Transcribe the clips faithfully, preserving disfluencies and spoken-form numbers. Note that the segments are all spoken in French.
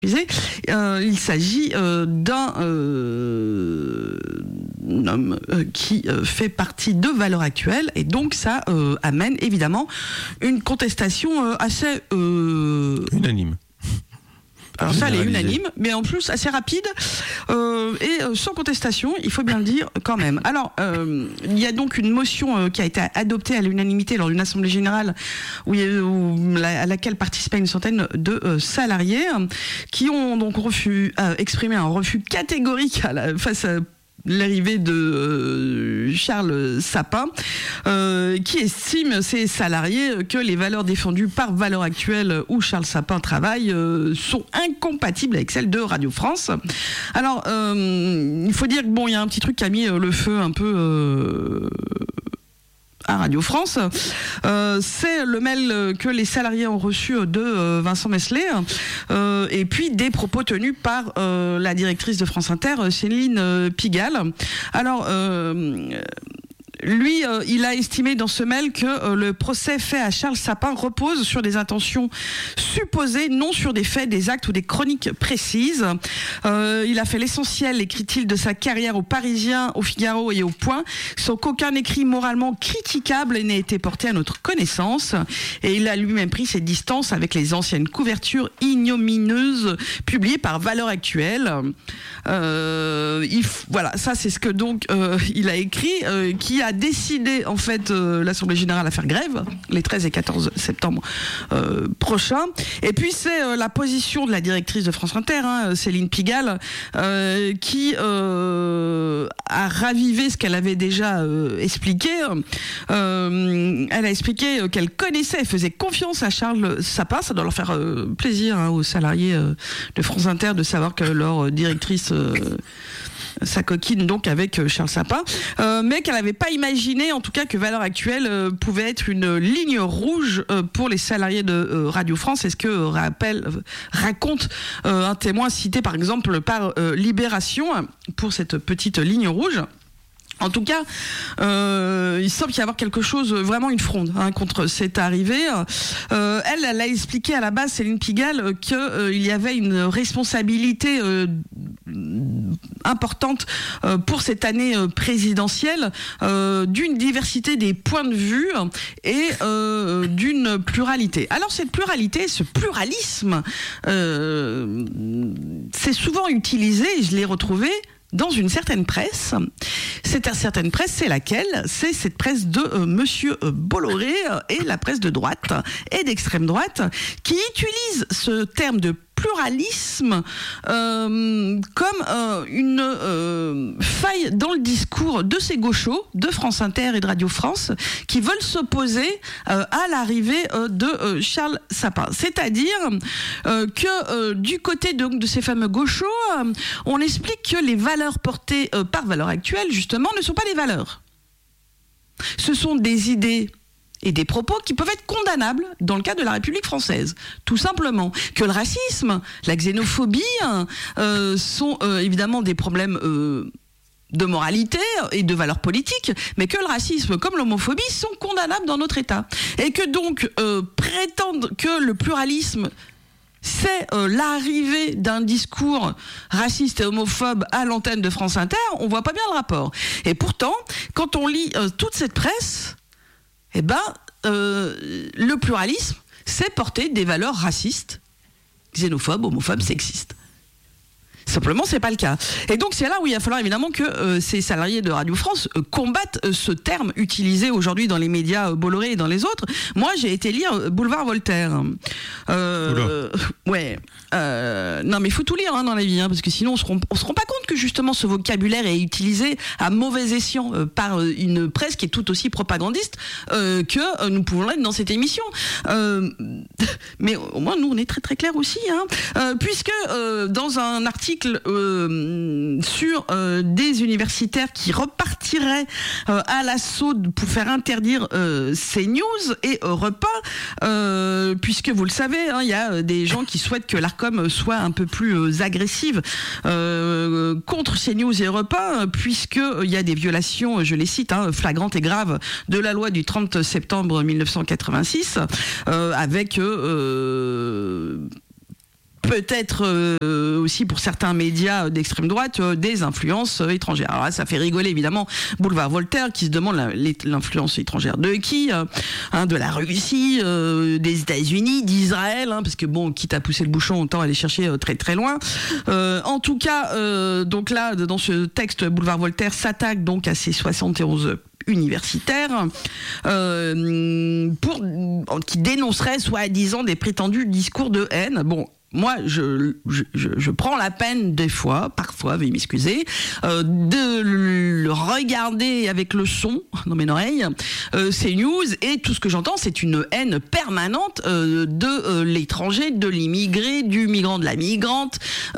Euh, il s'agit euh, d'un euh, homme euh, qui euh, fait partie de Valeurs Actuelles, et donc ça euh, amène évidemment une contestation euh, assez euh, unanime. Alors ça, elle est unanime, mais en plus assez rapide euh, et euh, sans contestation, il faut bien le dire quand même. Alors, euh, il y a donc une motion euh, qui a été adoptée à l'unanimité lors d'une assemblée générale où, où, à laquelle participaient une centaine de euh, salariés euh, qui ont donc refus, euh, exprimé un refus catégorique à la, face à l'arrivée de euh, Charles Sapin, euh, qui estime, ces salariés, que les valeurs défendues par Valeurs Actuelles où Charles Sapin travaille euh, sont incompatibles avec celles de Radio France. Alors, euh, il faut dire que bon, il y a un petit truc qui a mis euh, le feu un peu euh, à Radio France. Euh, c'est le mail que les salariés ont reçu de euh, Vincent Meslay, euh, et puis des propos tenus par euh, la directrice de France Inter, Céline euh, Pigalle. Alors, euh, lui, euh, il a estimé dans ce mail que euh, le procès fait à Charles Sapin repose sur des intentions supposées, non sur des faits, des actes ou des chroniques précises. Euh, il a fait l'essentiel, écrit-il, de sa carrière au Parisien, au Figaro et au Point, sans qu'aucun écrit moralement critiquable n'ait été porté à notre connaissance. Et il a lui-même pris ses distances avec les anciennes couvertures ignomineuses publiées par Valeurs Actuelles. Euh, il f... Voilà, ça c'est ce que donc euh, il a écrit, euh, qui a décidé en fait euh, l'Assemblée Générale à faire grève les treize et quatorze septembre euh, prochains. Et puis c'est euh, la position de la directrice de France Inter, hein, Céline Pigalle, euh, qui euh, a ravivé ce qu'elle avait déjà euh, expliqué. Euh, elle a expliqué qu'elle connaissait et faisait confiance à Charles Sapin. Ça doit leur faire euh, plaisir, hein, aux salariés euh, de France Inter de savoir que leur directrice euh, sa coquine donc avec Charles Sapin, euh, mais qu'elle n'avait pas imaginé en tout cas que Valeurs Actuelles euh, pouvait être une ligne rouge euh, pour les salariés de euh, Radio France. C'est ce que euh, rappelle, euh, raconte euh, un témoin cité par exemple par euh, Libération pour cette petite ligne rouge. En tout cas, euh, il semble y avoir quelque chose, vraiment une fronde, hein, contre cette arrivée. Euh, elle, elle a expliqué à la base, Céline Pigalle, qu'il euh, y avait une responsabilité euh, importante euh, pour cette année euh, présidentielle, euh, d'une diversité des points de vue et euh, d'une pluralité. Alors cette pluralité, ce pluralisme, euh, c'est souvent utilisé, et je l'ai retrouvé, dans une certaine presse. Cette certaine presse, c'est laquelle ? C'est cette presse de euh, Monsieur Bolloré euh, et la presse de droite et d'extrême droite qui utilise ce terme de pluralisme euh, comme euh, une euh, faille dans le discours de ces gauchos de France Inter et de Radio France qui veulent s'opposer euh, à l'arrivée euh, de euh, Charles Sapin. C'est-à-dire euh, que euh, du côté de, de ces fameux gauchos, euh, on explique que les valeurs portées euh, par Valeurs Actuelles, justement, ne sont pas des valeurs. Ce sont des idées et des propos qui peuvent être condamnables dans le cas de la République française, tout simplement. Que le racisme, la xénophobie euh, sont euh, évidemment des problèmes euh, de moralité et de valeurs politiques, mais que le racisme comme l'homophobie sont condamnables dans notre État. Et que donc euh, prétendre que le pluralisme c'est euh, l'arrivée d'un discours raciste et homophobe à l'antenne de France Inter, on voit pas bien le rapport. Et pourtant, quand on lit euh, toute cette presse, eh ben, euh, le pluralisme, c'est porter des valeurs racistes, xénophobes, homophobes, sexistes. Simplement, c'est pas le cas. Et donc, c'est là où il va falloir évidemment que euh, ces salariés de Radio France euh, combattent euh, ce terme utilisé aujourd'hui dans les médias euh, Bolloré et dans les autres. Moi, j'ai été lire euh, Boulevard Voltaire. Euh, ouais. Euh, non, mais il faut tout lire, hein, dans la vie, hein, parce que sinon, on se rend, on se rend pas compte que justement ce vocabulaire est utilisé à mauvais escient euh, par euh, une presse qui est tout aussi propagandiste euh, que euh, nous pouvons l'être dans cette émission. Euh, mais au moins, nous, on est très très clair aussi, hein, euh, puisque euh, dans un article Euh, sur euh, des universitaires qui repartiraient euh, à l'assaut pour faire interdire euh, CNews et Europe un, euh, puisque vous le savez, il hein, y a des gens qui souhaitent que l'Arcom soit un peu plus euh, agressive euh, contre CNews et Europe un, puisqu'il y a des violations, je les cite, hein, flagrantes et graves de la loi du trente septembre mille neuf cent quatre-vingt-six, euh, avec... Euh, peut-être euh, aussi pour certains médias d'extrême droite euh, des influences euh, étrangères. Alors là, ça fait rigoler évidemment Boulevard Voltaire qui se demande la, l'influence étrangère de qui, euh, hein, de la Russie, euh, des États-Unis, d'Israël, hein, parce que bon, quitte à pousser le bouchon, autant aller chercher euh, très très loin. Euh, en tout cas, euh, donc là, dans ce texte, Boulevard Voltaire s'attaque donc à ces soixante et onze universitaires euh, pour, qui dénonceraient soi-disant des prétendus discours de haine. Bon, moi, je, je, je, je prends la peine des fois, parfois, veuillez m'excuser, euh, de le regarder avec le son dans mes oreilles, euh, ces news, et tout ce que j'entends, c'est une haine permanente euh, de euh, l'étranger, de l'immigré, du migrant, de la migrante,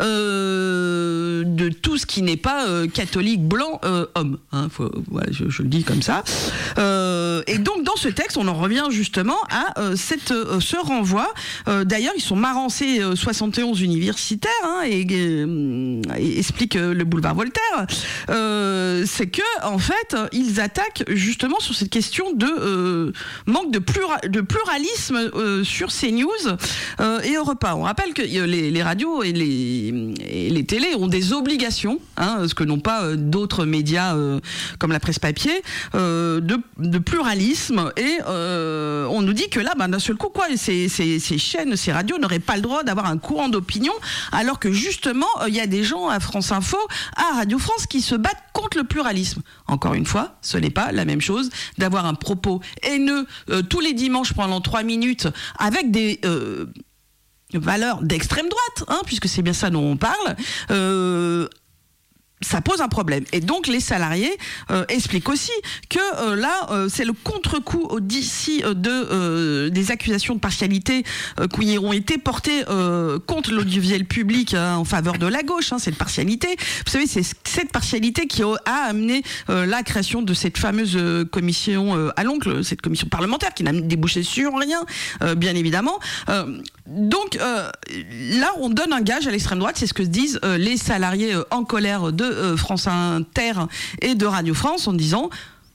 euh, de tout ce qui n'est pas euh, catholique, blanc, euh, homme. Hein, faut, ouais, je, je le dis comme ça. Euh, et donc, dans ce texte, on en revient justement à euh, cette, euh, ce renvoi. Euh, d'ailleurs, ils sont marrants, c'est euh, soixante et onze universitaires, hein, et, et, et explique euh, le Boulevard Voltaire, euh, c'est que en fait ils attaquent justement sur cette question de euh, manque de, plura, de pluralisme euh, sur CNews euh, et Europe un. On rappelle que euh, les, les radios et les, et les télés ont des obligations, hein, ce que n'ont pas euh, d'autres médias euh, comme la presse papier, euh, de, de pluralisme, et euh, on nous dit que là, bah, d'un seul coup, quoi, ces, ces, ces chaînes, ces radios n'auraient pas le droit d'avoir un un courant d'opinion, alors que justement il euh, y a des gens à France Info, à Radio France, qui se battent contre le pluralisme. Encore une fois, ce n'est pas la même chose d'avoir un propos haineux euh, tous les dimanches pendant trois minutes avec des euh, valeurs d'extrême droite, hein, puisque c'est bien ça dont on parle. Euh, ça pose un problème. Et donc les salariés euh, expliquent aussi que euh, là, euh, c'est le contre-coup d'ici euh, de euh, des accusations de partialité euh, qui ont été portées euh, contre l'audiovisuel public hein, en faveur de la gauche. Hein, cette partialité, vous savez, c'est cette partialité qui a amené euh, la création de cette fameuse euh, commission euh, à l'oncle, cette commission parlementaire qui n'a débouché sur rien, euh, bien évidemment. Euh, donc euh, là, on donne un gage à l'extrême droite, c'est ce que disent euh, les salariés euh, en colère de Euh, France Inter et de Radio France en disant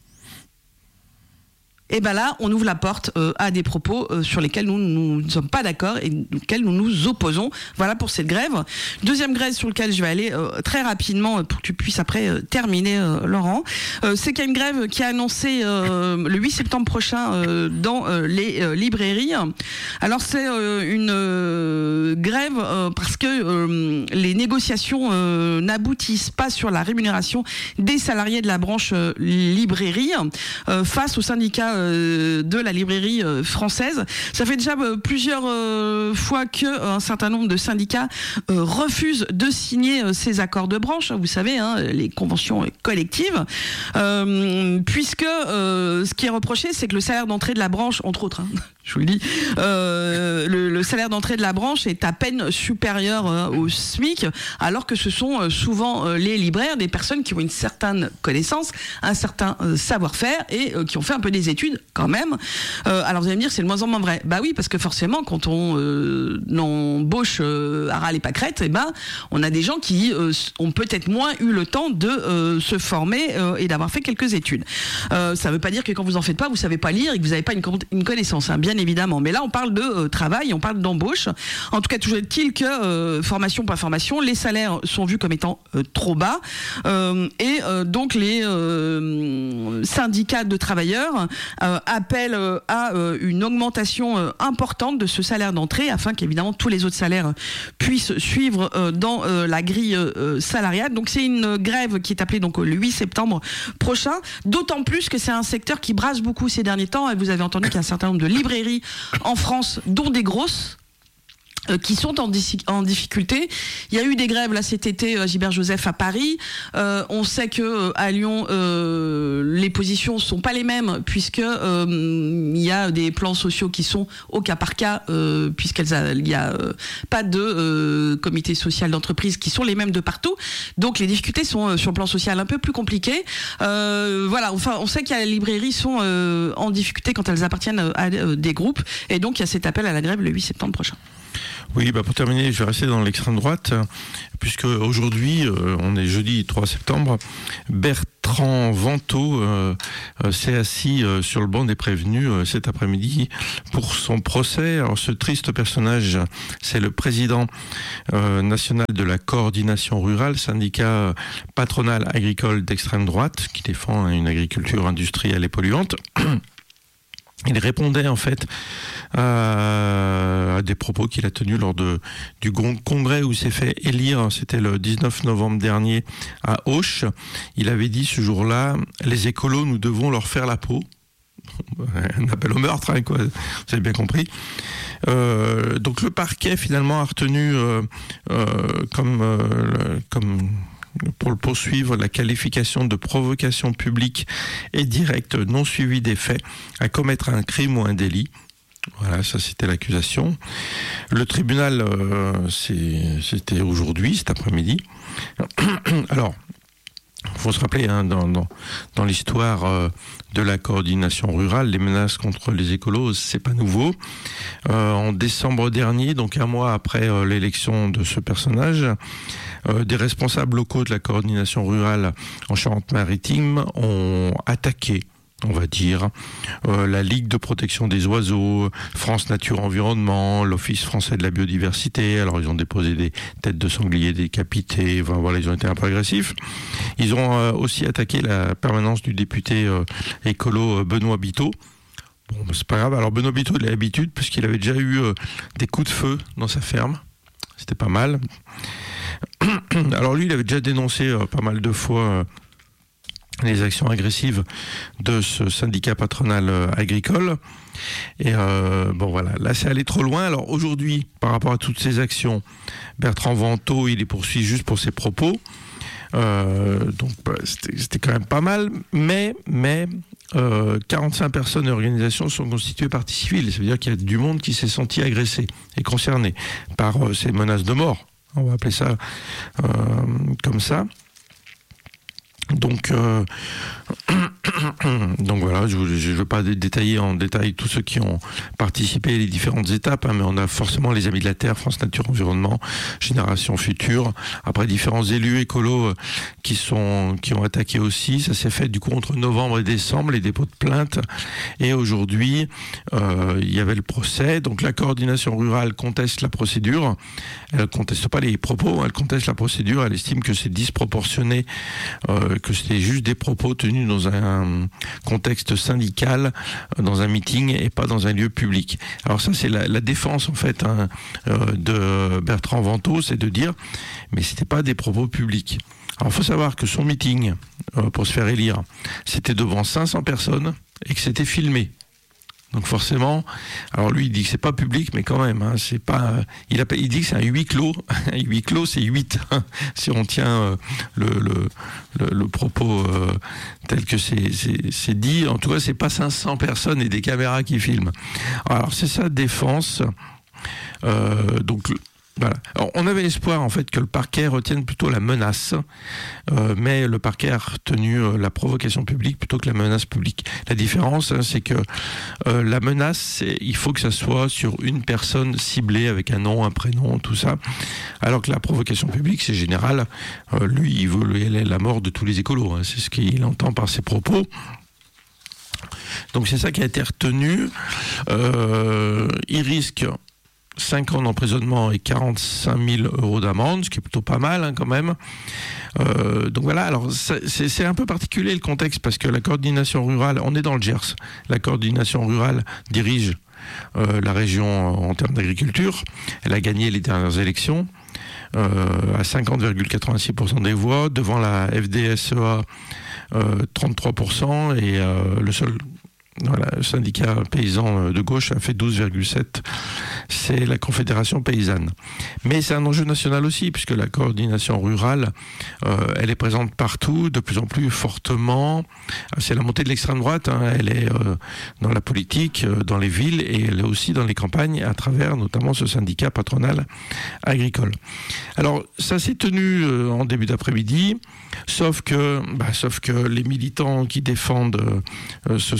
et ben là, on ouvre la porte euh, à des propos euh, sur lesquels nous nous ne sommes pas d'accord et auxquels nous nous opposons. Voilà pour cette grève. Deuxième grève sur laquelle je vais aller euh, très rapidement pour que tu puisses après euh, terminer, euh, Laurent. Euh, c'est qu'il y a une grève qui est annoncée euh, le huit septembre prochain euh, dans euh, les euh, librairies. Alors c'est euh, une euh, grève euh, parce que euh, les négociations euh, n'aboutissent pas sur la rémunération des salariés de la branche euh, librairie euh, face aux syndicats de la librairie française. Ça fait déjà plusieurs fois qu'un certain nombre de syndicats refusent de signer ces accords de branche, vous savez, hein, les conventions collectives, euh, puisque euh, ce qui est reproché, c'est que le salaire d'entrée de la branche, entre autres, hein, je vous le dis, euh, le, le salaire d'entrée de la branche est à peine supérieur euh, au SMIC, alors que ce sont euh, souvent euh, les libraires, des personnes qui ont une certaine connaissance, un certain euh, savoir-faire et euh, qui ont fait un peu des études quand même. Euh, alors vous allez me dire, c'est de moins en moins vrai. Bah oui, parce que forcément, quand on euh, embauche euh, à ras les pâquerettes, eh ben, on a des gens qui euh, ont peut-être moins eu le temps de euh, se former euh, et d'avoir fait quelques études. Euh, ça ne veut pas dire que quand vous en faites pas, vous savez pas lire et que vous n'avez pas une, une connaissance, hein, bien évidemment. Mais là, on parle de euh, travail, on parle d'embauche. En tout cas, toujours est-il que euh, formation par formation, les salaires sont vus comme étant euh, trop bas euh, et euh, donc les euh, syndicats de travailleurs Euh, appelle euh, à euh, une augmentation euh, importante de ce salaire d'entrée afin qu'évidemment tous les autres salaires puissent suivre euh, dans euh, la grille euh, salariale. Donc c'est une grève qui est appelée donc le huit septembre prochain, d'autant plus que c'est un secteur qui brasse beaucoup ces derniers temps et vous avez entendu qu'il y a un certain nombre de librairies en France, dont des grosses, qui sont en, en difficulté. Il y a eu des grèves là cet été à Gilbert Joseph à Paris. Euh, on sait que euh, à Lyon, euh, les positions sont pas les mêmes puisque euh, il y a des plans sociaux qui sont au cas par cas, euh, puisqu'elles a, il y a euh, pas de euh, comité social d'entreprise qui sont les mêmes de partout. Donc les difficultés sont euh, sur le plan social un peu plus compliquées. Euh, voilà. Enfin, on sait qu'il y a les librairies sont euh, en difficulté quand elles appartiennent à euh, des groupes et donc il y a cet appel à la grève le huit septembre prochain. Oui, bah pour terminer, je vais rester dans l'extrême droite, puisque aujourd'hui, euh, on est jeudi trois septembre, Bertrand Vantaux euh, euh, s'est assis euh, sur le banc des prévenus euh, cet après-midi pour son procès. Alors ce triste personnage, c'est le président euh, national de la coordination rurale, syndicat patronal agricole d'extrême droite, qui défend une agriculture industrielle et polluante. Il répondait en fait à, à des propos qu'il a tenus lors de, du congrès où il s'est fait élire, c'était le dix-neuf novembre dernier à Auch. Il avait dit ce jour-là, les écolos, nous devons leur faire la peau. Un appel au meurtre, hein, quoi. Vous avez bien compris. Euh, donc le parquet finalement a retenu euh, euh, comme, euh, comme pour le poursuivre, la qualification de provocation publique et directe non suivie des faits à commettre un crime ou un délit. Voilà, ça c'était l'accusation. Le tribunal, euh, c'est, c'était aujourd'hui, cet après-midi. Alors, il faut se rappeler, hein, dans, dans, dans l'histoire euh, de la coordination rurale, les menaces contre les écolos, c'est pas nouveau. Euh, en décembre dernier, donc un mois après euh, l'élection de ce personnage, euh, des responsables locaux de la coordination rurale en Charente-Maritime ont attaqué, on va dire, euh, la Ligue de protection des oiseaux, France Nature Environnement, l'Office français de la biodiversité. Alors ils ont déposé des têtes de sangliers décapitées, enfin, voilà, ils ont été un peu agressifs. Ils ont euh, aussi attaqué la permanence du député euh, écolo euh, Benoît Biteau. Bon, c'est pas grave. Alors Benoît Biteau, il a l'habitude, puisqu'il avait déjà eu euh, des coups de feu dans sa ferme. C'était pas mal. Alors lui, il avait déjà dénoncé euh, pas mal de fois euh, les actions agressives de ce syndicat patronal euh, agricole. Et euh, bon voilà, là c'est allé trop loin. Alors aujourd'hui, par rapport à toutes ces actions, Bertrand Vantaux, il est poursuivi juste pour ses propos. Euh, donc bah, c'était, c'était quand même pas mal, mais mais euh, quarante-cinq personnes et organisations sont constituées partie civile. Ça veut dire qu'il y a du monde qui s'est senti agressé et concerné par euh, ces menaces de mort. On va appeler ça euh, comme ça. Donc, euh, donc voilà, je ne veux pas détailler en détail tous ceux qui ont participé à les différentes étapes, hein, mais on a forcément les Amis de la Terre, France Nature Environnement, Génération Future, après différents élus écolos qui sont qui ont attaqué aussi. Ça s'est fait du coup entre novembre et décembre, les dépôts de plainte. Et aujourd'hui, euh, il y avait le procès. Donc la coordination rurale conteste la procédure. Elle ne conteste pas les propos, elle conteste la procédure. Elle estime que c'est disproportionné, euh, que c'était juste des propos tenus dans un contexte syndical, dans un meeting et pas dans un lieu public. Alors ça, c'est la, la défense en fait, hein, euh, de Bertrand Vantaux, c'est de dire, mais c'était pas des propos publics. Alors il faut savoir que son meeting, euh, pour se faire élire, c'était devant cinq cents personnes et que c'était filmé. Donc forcément, alors lui il dit que c'est pas public, mais quand même, hein, c'est pas. Il, appelle, il dit que c'est un huis clos. Un huis clos, c'est huit. Si on tient euh, le, le, le, le propos euh, tel que c'est, c'est, c'est dit, en tout cas, c'est pas cinq cents personnes et des caméras qui filment. Alors c'est sa défense. Euh, donc voilà. Alors, on avait l'espoir en fait que le parquet retienne plutôt la menace, euh, mais le parquet a retenu euh, la provocation publique plutôt que la menace publique. La différence, hein, c'est que euh, la menace, c'est, il faut que ça soit sur une personne ciblée avec un nom, un prénom, tout ça, alors que la provocation publique, c'est général. Euh, lui, il veut la mort de tous les écolos. Hein, c'est ce qu'il entend par ses propos. Donc c'est ça qui a été retenu. Euh, il risque cinq ans d'emprisonnement et quarante-cinq mille euros d'amende, ce qui est plutôt pas mal, hein, quand même. Euh, donc voilà, alors c'est, c'est un peu particulier le contexte parce que la coordination rurale, on est dans le Gers, la coordination rurale dirige euh, la région en termes d'agriculture. Elle a gagné les dernières élections euh, à cinquante virgule quatre-vingt-six pour cent des voix, devant la F D S E A euh, trente-trois pour cent et euh, le seul... Voilà, le syndicat paysan de gauche a fait douze virgule sept. C'est la Confédération paysanne. Mais c'est un enjeu national aussi, puisque la coordination rurale, euh, elle est présente partout, de plus en plus fortement. C'est la montée de l'extrême droite. Hein. Elle est euh, dans la politique, euh, dans les villes, et elle est aussi dans les campagnes, à travers notamment ce syndicat patronal agricole. Alors, ça s'est tenu euh, en début d'après-midi, sauf que, bah, sauf que les militants qui défendent euh, ce syndicat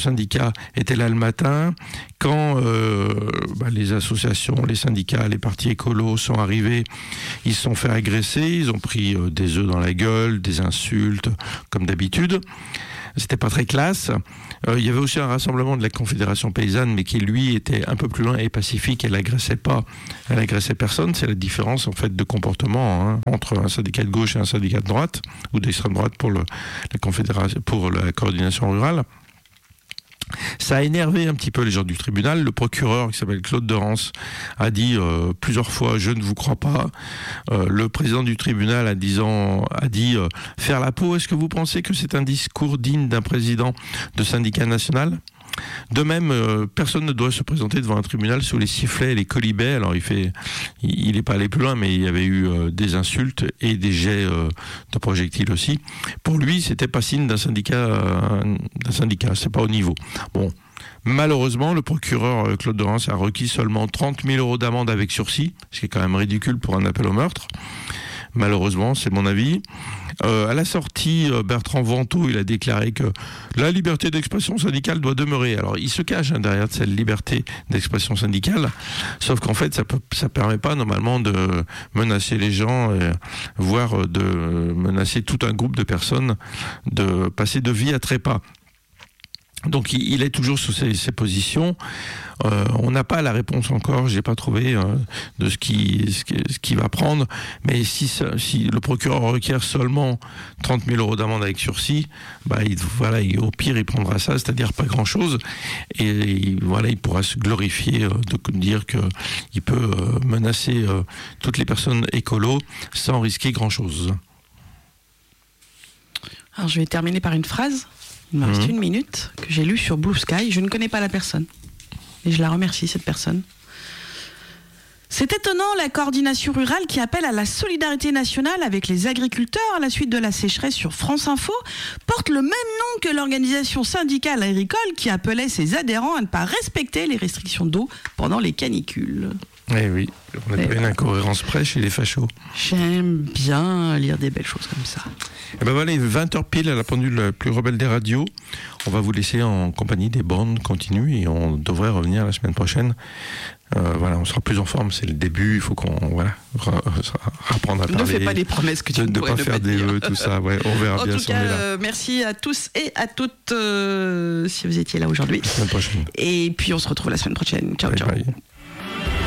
syndicats étaient là le matin. Quand euh, bah, les associations, les syndicats, les partis écolos sont arrivés, ils se sont fait agresser, ils ont pris euh, des œufs dans la gueule, des insultes, comme d'habitude. C'était pas très classe. Euh, il y avait aussi un rassemblement de la Confédération paysanne, mais qui lui était un peu plus loin et pacifique. Elle agressait pas, elle agressait personne. C'est la différence en fait de comportement hein, entre un syndicat de gauche et un syndicat de droite ou d'extrême droite pour le, la Confédération, pour la coordination rurale. Ça a énervé un petit peu les gens du tribunal. Le procureur, qui s'appelle Claude Derance, a dit euh, plusieurs fois « je ne vous crois pas ». Euh, le président du tribunal a, disant, a dit euh, « faire la peau, est-ce que vous pensez que c'est un discours digne d'un président de syndicat national ?» De même, euh, personne ne doit se présenter devant un tribunal sous les sifflets et les colibets. Alors il fait, il n'est pas allé plus loin, mais il y avait eu euh, des insultes et des jets euh, de projectiles aussi. Pour lui, c'était pas signe d'un syndicat, euh, d'un syndicat. C'est pas au niveau. Bon. Malheureusement, le procureur Claude Derance a requis seulement trente mille euros d'amende avec sursis, ce qui est quand même ridicule pour un appel au meurtre. Malheureusement, c'est mon avis. Euh, à la sortie, Bertrand Ventoux, il a déclaré que la liberté d'expression syndicale doit demeurer. Alors, il se cache hein, derrière cette liberté d'expression syndicale, sauf qu'en fait, ça peut, ça permet pas normalement de menacer les gens, et, voire de menacer tout un groupe de personnes, de passer de vie à trépas. Donc il est toujours sous ces, ces positions. Euh, on n'a pas la réponse encore, j'ai pas trouvé euh, de ce qui ce qui, ce qui va prendre. Mais si, ça, si le procureur requiert seulement trente mille euros d'amende avec sursis, bah il, voilà, il, au pire il prendra ça, c'est-à-dire pas grand-chose. Et, et voilà, il pourra se glorifier euh, de dire que il peut euh, menacer euh, toutes les personnes écolos sans risquer grand-chose. Alors je vais terminer par une phrase. Il me reste Mmh. une minute que j'ai lue sur Blue Sky. Je ne connais pas la personne, mais je la remercie, cette personne. C'est étonnant, la coordination rurale qui appelle à la solidarité nationale avec les agriculteurs à la suite de la sécheresse sur France Info porte le même nom que l'organisation syndicale agricole qui appelait ses adhérents à ne pas respecter les restrictions d'eau pendant les canicules. Eh oui, on a pas une incohérence près chez les fachos. J'aime bien lire des belles choses comme ça. Et ben voilà, vingt heures pile à la pendule la plus rebelle des radios. On va vous laisser en compagnie des bandes continues et on devrait revenir la semaine prochaine. Euh, voilà, on sera plus en forme, c'est le début, il faut qu'on voilà, apprendre à parler. Ne fais pas les promesses que tu ne pourrais pas ne faire pas des dire. vœux, tout ça, ouais, on verra en bien tout si cas, on est là. euh, merci à tous et à toutes euh, si vous étiez là aujourd'hui. La semaine prochaine. Et puis on se retrouve la semaine prochaine. Ciao, Bye ciao. bye.